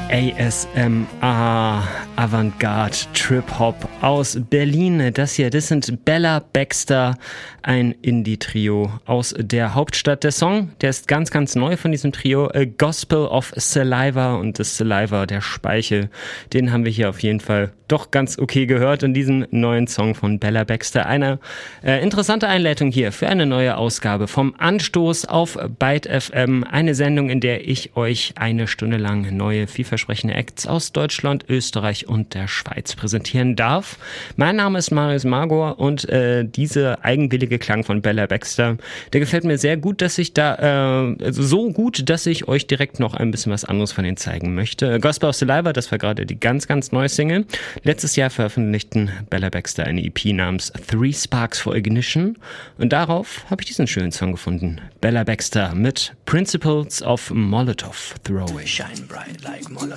ASMR, Avantgarde, Trip-Hop aus Berlin. Das sind Bella Baxter, ein Indie-Trio aus der Hauptstadt. Der Song, der ist ganz, ganz neu von diesem Trio, A Gospel of Saliva, und das Saliva, der Speichel, den haben wir hier auf jeden Fall doch ganz okay gehört in diesem neuen Song von Bella Baxter. Eine interessante Einleitung hier für eine neue Ausgabe vom Anstoß auf Byte FM, eine Sendung, in der ich euch eine Stunde lang neue, vielversprechende Acts aus Deutschland, Österreich und der Schweiz präsentieren darf. Mein Name ist Marius Magor und dieser eigenwillige Klang von Bella Baxter, der gefällt mir sehr gut, dass ich so gut, dass ich euch direkt noch ein bisschen was anderes von denen zeigen möchte. Gospel of Saliva, das war gerade die ganz, ganz neue Single. Letztes Jahr veröffentlichten Bella Baxter eine EP namens Three Sparks for Ignition und darauf habe ich diesen schönen Song gefunden. Bella Baxter mit Principles of Molotov Throwing. Shine bright like Molotov.